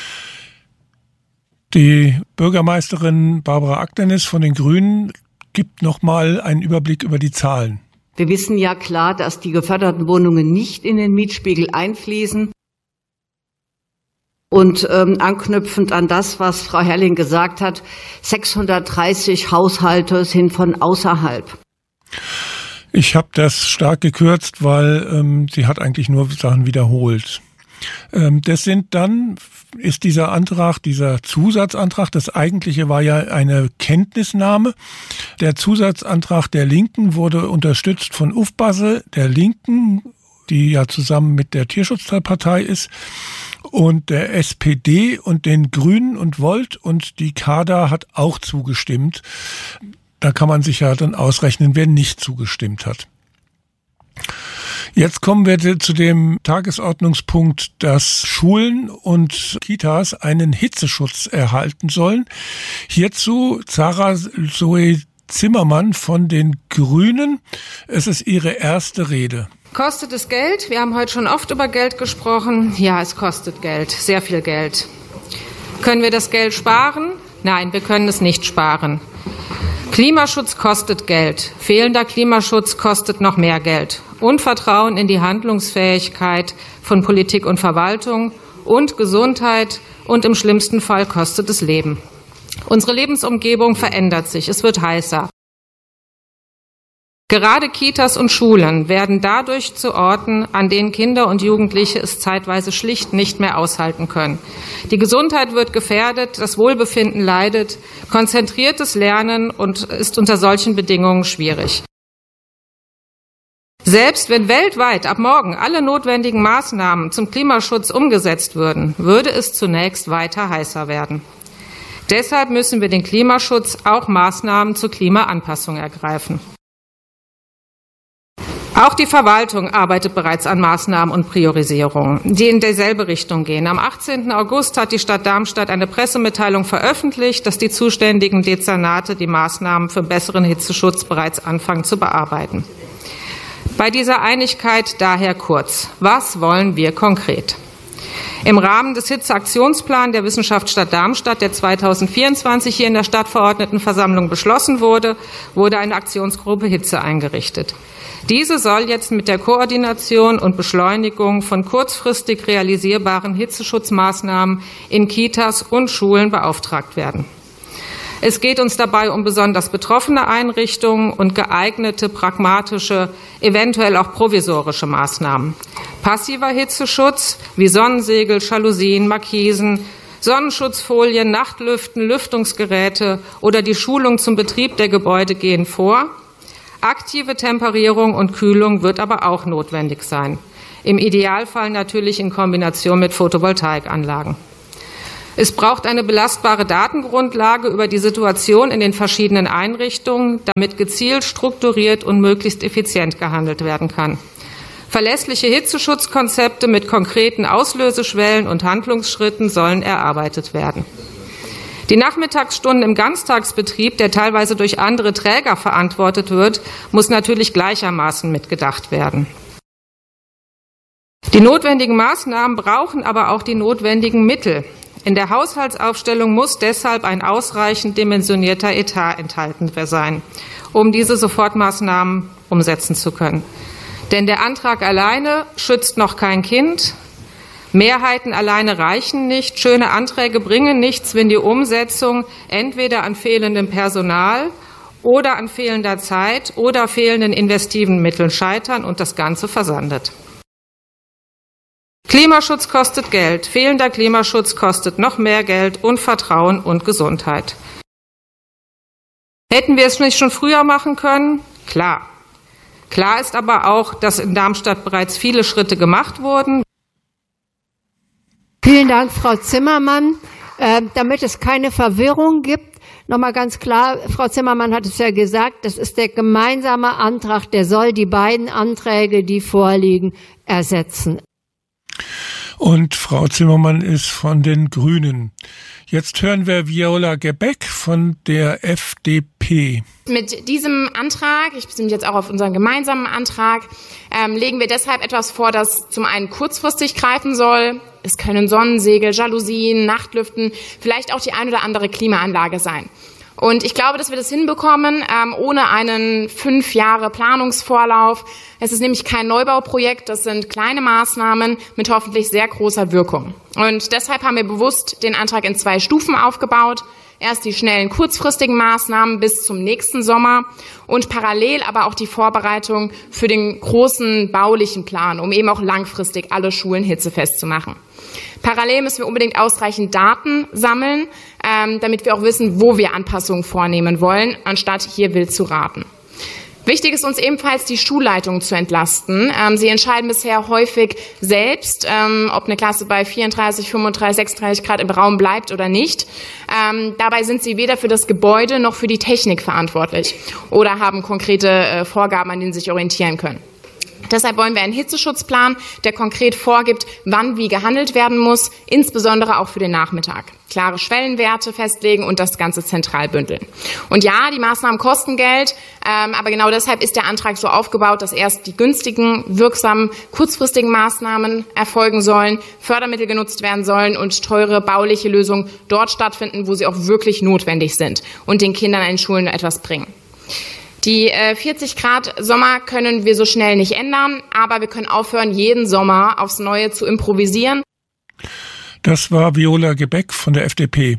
Die Bürgermeisterin Barbara Akternis von den Grünen gibt noch mal einen Überblick über die Zahlen. Wir wissen ja klar, dass die geförderten Wohnungen nicht in den Mietspiegel einfließen. Und anknüpfend an das, was Frau Herrling gesagt hat, 630 Haushalte sind von außerhalb. Ich habe das stark gekürzt, weil sie hat eigentlich nur Sachen wiederholt. Ist dieser Antrag, dieser Zusatzantrag, das eigentliche war ja eine Kenntnisnahme. Der Zusatzantrag der Linken wurde unterstützt von Ufbasse, der Linken, die ja zusammen mit der Tierschutzpartei ist, und der SPD und den Grünen und Volt, und die Kader hat auch zugestimmt. Da kann man sich ja dann ausrechnen, wer nicht zugestimmt hat. Jetzt kommen wir zu dem Tagesordnungspunkt, dass Schulen und Kitas einen Hitzeschutz erhalten sollen. Hierzu Sarah Zoe Zimmermann von den Grünen. Es ist ihre erste Rede. Kostet es Geld? Wir haben heute schon oft über Geld gesprochen. Ja, es kostet Geld, sehr viel Geld. Können wir das Geld sparen? Nein, wir können es nicht sparen. Klimaschutz kostet Geld. Fehlender Klimaschutz kostet noch mehr Geld. Und Vertrauen in die Handlungsfähigkeit von Politik und Verwaltung und Gesundheit und im schlimmsten Fall kostet es Leben. Unsere Lebensumgebung verändert sich. Es wird heißer. Gerade Kitas und Schulen werden dadurch zu Orten, an denen Kinder und Jugendliche es zeitweise schlicht nicht mehr aushalten können. Die Gesundheit wird gefährdet, das Wohlbefinden leidet, konzentriertes Lernen ist unter solchen Bedingungen schwierig. Selbst wenn weltweit ab morgen alle notwendigen Maßnahmen zum Klimaschutz umgesetzt würden, würde es zunächst weiter heißer werden. Deshalb müssen wir den Klimaschutz auch Maßnahmen zur Klimaanpassung ergreifen. Auch die Verwaltung arbeitet bereits an Maßnahmen und Priorisierungen, die in dieselbe Richtung gehen. Am 18. August hat die Stadt Darmstadt eine Pressemitteilung veröffentlicht, dass die zuständigen Dezernate die Maßnahmen für besseren Hitzeschutz bereits anfangen zu bearbeiten. Bei dieser Einigkeit daher kurz: Was wollen wir konkret? Im Rahmen des Hitzeaktionsplans der Wissenschaftsstadt Darmstadt, der 2024 hier in der Stadtverordnetenversammlung beschlossen wurde, wurde eine Aktionsgruppe Hitze eingerichtet. Diese soll jetzt mit der Koordination und Beschleunigung von kurzfristig realisierbaren Hitzeschutzmaßnahmen in Kitas und Schulen beauftragt werden. Es geht uns dabei um besonders betroffene Einrichtungen und geeignete, pragmatische, eventuell auch provisorische Maßnahmen. Passiver Hitzeschutz wie Sonnensegel, Jalousien, Markisen Sonnenschutzfolien, Nachtlüften, Lüftungsgeräte oder die Schulung zum Betrieb der Gebäude gehen vor. Aktive Temperierung und Kühlung wird aber auch notwendig sein. Im Idealfall natürlich in Kombination mit Photovoltaikanlagen. Es braucht eine belastbare Datengrundlage über die Situation in den verschiedenen Einrichtungen, damit gezielt, strukturiert und möglichst effizient gehandelt werden kann. Verlässliche Hitzeschutzkonzepte mit konkreten Auslöseschwellen und Handlungsschritten sollen erarbeitet werden. Die Nachmittagsstunden im Ganztagsbetrieb, der teilweise durch andere Träger verantwortet wird, muss natürlich gleichermaßen mitgedacht werden. Die notwendigen Maßnahmen brauchen aber auch die notwendigen Mittel. In der Haushaltsaufstellung muss deshalb ein ausreichend dimensionierter Etat enthalten sein, um diese Sofortmaßnahmen umsetzen zu können. Denn der Antrag alleine schützt noch kein Kind. Mehrheiten alleine reichen nicht. Schöne Anträge bringen nichts, wenn die Umsetzung entweder an fehlendem Personal oder an fehlender Zeit oder fehlenden investiven Mitteln scheitern und das Ganze versandet. Klimaschutz kostet Geld. Fehlender Klimaschutz kostet noch mehr Geld und Vertrauen und Gesundheit. Hätten wir es nicht schon früher machen können? Klar. Klar ist aber auch, dass in Darmstadt bereits viele Schritte gemacht wurden. Vielen Dank, Frau Zimmermann. Damit es keine Verwirrung gibt, nochmal ganz klar, Frau Zimmermann hat es ja gesagt, das ist der gemeinsame Antrag, der soll die beiden Anträge, die vorliegen, ersetzen. Und Frau Zimmermann ist von den Grünen. Jetzt hören wir Viola Gebeck von der FDP. Mit diesem Antrag, ich beziehe mich jetzt auch auf unseren gemeinsamen Antrag, legen wir deshalb etwas vor, das zum einen kurzfristig greifen soll. Es können Sonnensegel, Jalousien, Nachtlüften, vielleicht auch die ein oder andere Klimaanlage sein. Und ich glaube, dass wir das hinbekommen, ohne einen 5 Jahre Planungsvorlauf. Es ist nämlich kein Neubauprojekt, das sind kleine Maßnahmen mit hoffentlich sehr großer Wirkung. Und deshalb haben wir bewusst den Antrag in 2 Stufen aufgebaut. Erst die schnellen, kurzfristigen Maßnahmen bis zum nächsten Sommer und parallel aber auch die Vorbereitung für den großen baulichen Plan, um eben auch langfristig alle Schulen hitzefest zu machen. Parallel müssen wir unbedingt ausreichend Daten sammeln, damit wir auch wissen, wo wir Anpassungen vornehmen wollen, anstatt hier wild zu raten. Wichtig ist uns ebenfalls, die Schulleitungen zu entlasten. Sie entscheiden bisher häufig selbst, ob eine Klasse bei 34, 35, 36 Grad im Raum bleibt oder nicht. Dabei sind sie weder für das Gebäude noch für die Technik verantwortlich oder haben konkrete Vorgaben, an denen sie sich orientieren können. Deshalb wollen wir einen Hitzeschutzplan, der konkret vorgibt, wann wie gehandelt werden muss, insbesondere auch für den Nachmittag. Klare Schwellenwerte festlegen und das Ganze zentral bündeln. Und ja, die Maßnahmen kosten Geld, aber genau deshalb ist der Antrag so aufgebaut, dass erst die günstigen, wirksamen, kurzfristigen Maßnahmen erfolgen sollen, Fördermittel genutzt werden sollen und teure bauliche Lösungen dort stattfinden, wo sie auch wirklich notwendig sind und den Kindern an den Schulen etwas bringen. Die 40 Grad Sommer können wir so schnell nicht ändern, aber wir können aufhören, jeden Sommer aufs Neue zu improvisieren. Das war Viola Gebeck von der FDP.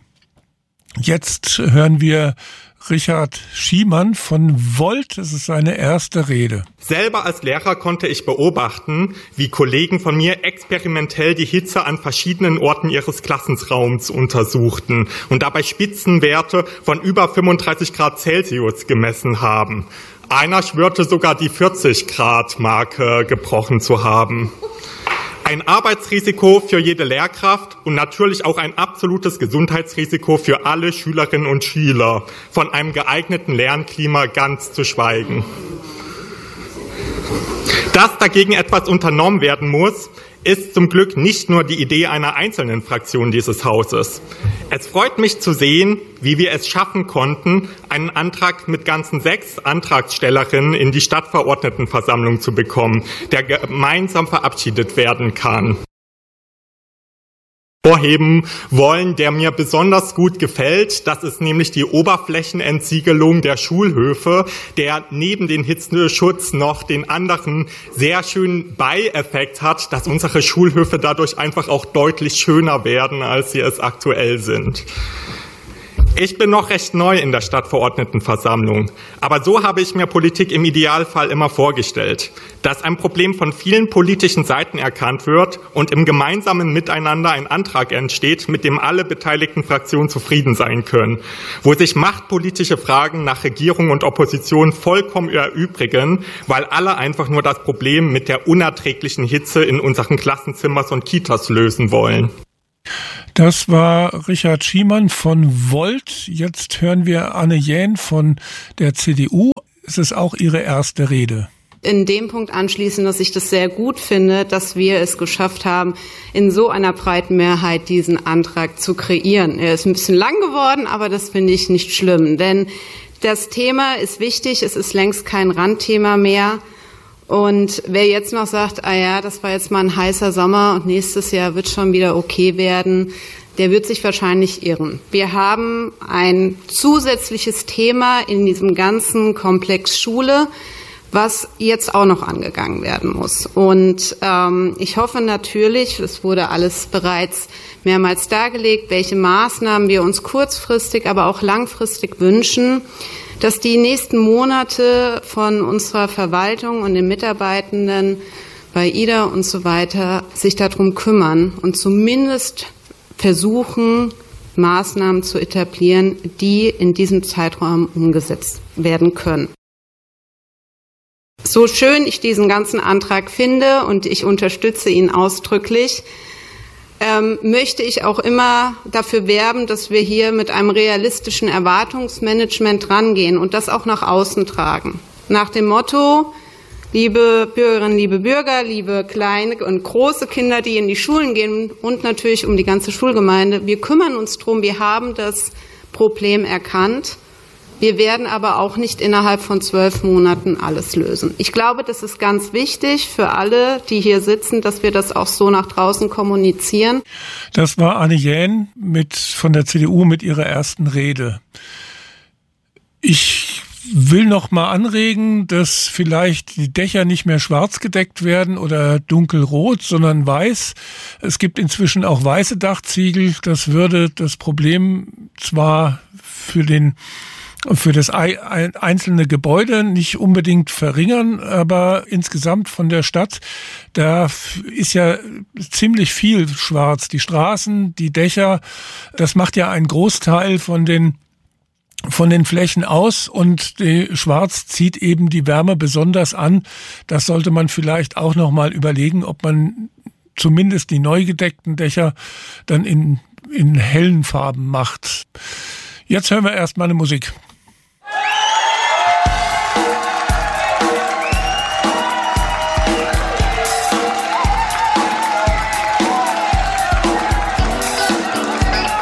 Jetzt hören wir Richard Schiemann von Volt. Das ist seine erste Rede. Selber als Lehrer konnte ich beobachten, wie Kollegen von mir experimentell die Hitze an verschiedenen Orten ihres Klassenraums untersuchten und dabei Spitzenwerte von über 35 Grad Celsius gemessen haben. Einer schwörte sogar die 40 Grad Marke gebrochen zu haben. Ein Arbeitsrisiko für jede Lehrkraft und natürlich auch ein absolutes Gesundheitsrisiko für alle Schülerinnen und Schüler, von einem geeigneten Lernklima ganz zu schweigen. Dass dagegen etwas unternommen werden muss, ist zum Glück nicht nur die Idee einer einzelnen Fraktion dieses Hauses. Es freut mich zu sehen, wie wir es schaffen konnten, einen Antrag mit ganzen 6 Antragstellerinnen in die Stadtverordnetenversammlung zu bekommen, der gemeinsam verabschiedet werden kann. Vorheben wollen, der mir besonders gut gefällt. Das ist nämlich die Oberflächenentsiegelung der Schulhöfe, der neben den Hitzeschutz noch den anderen sehr schönen Beieffekt hat, dass unsere Schulhöfe dadurch einfach auch deutlich schöner werden, als sie es aktuell sind. Ich bin noch recht neu in der Stadtverordnetenversammlung, aber so habe ich mir Politik im Idealfall immer vorgestellt, dass ein Problem von vielen politischen Seiten erkannt wird und im gemeinsamen Miteinander ein Antrag entsteht, mit dem alle beteiligten Fraktionen zufrieden sein können, wo sich machtpolitische Fragen nach Regierung und Opposition vollkommen erübrigen, weil alle einfach nur das Problem mit der unerträglichen Hitze in unseren Klassenzimmern und Kitas lösen wollen. Das war Richard Schiemann von Volt. Jetzt hören wir Anne Jähn von der CDU. Es ist auch ihre erste Rede. In dem Punkt anschließen, dass ich das sehr gut finde, dass wir es geschafft haben, in so einer breiten Mehrheit diesen Antrag zu kreieren. Er ist ein bisschen lang geworden, aber das finde ich nicht schlimm, denn das Thema ist wichtig. Es ist längst kein Randthema mehr. Und wer jetzt noch sagt, das war jetzt mal ein heißer Sommer und nächstes Jahr wird schon wieder okay werden, der wird sich wahrscheinlich irren. Wir haben ein zusätzliches Thema in diesem ganzen Komplex Schule, was jetzt auch noch angegangen werden muss. Und ich hoffe natürlich, es wurde alles bereits mehrmals dargelegt, welche Maßnahmen wir uns kurzfristig, aber auch langfristig wünschen, dass die nächsten Monate von unserer Verwaltung und den Mitarbeitenden bei IDA und so weiter sich darum kümmern und zumindest versuchen, Maßnahmen zu etablieren, die in diesem Zeitraum umgesetzt werden können. So schön ich diesen ganzen Antrag finde und ich unterstütze ihn ausdrücklich, möchte ich auch immer dafür werben, dass wir hier mit einem realistischen Erwartungsmanagement rangehen und das auch nach außen tragen. Nach dem Motto, liebe Bürgerinnen, liebe Bürger, liebe kleine und große Kinder, die in die Schulen gehen und natürlich um die ganze Schulgemeinde, wir kümmern uns drum, wir haben das Problem erkannt. Wir werden aber auch nicht innerhalb von 12 Monaten alles lösen. Ich glaube, das ist ganz wichtig für alle, die hier sitzen, dass wir das auch so nach draußen kommunizieren. Das war Anne Jähn von der CDU mit ihrer ersten Rede. Ich will noch mal anregen, dass vielleicht die Dächer nicht mehr schwarz gedeckt werden oder dunkelrot, sondern weiß. Es gibt inzwischen auch weiße Dachziegel. Das würde das Problem zwar für das einzelne Gebäude nicht unbedingt verringern, aber insgesamt von der Stadt, da ist ja ziemlich viel schwarz. Die Straßen, die Dächer, das macht ja einen Großteil von den Flächen aus und Schwarz zieht eben die Wärme besonders an. Das sollte man vielleicht auch noch mal überlegen, ob man zumindest die neu gedeckten Dächer dann in hellen Farben macht. Jetzt hören wir erst mal eine Musik.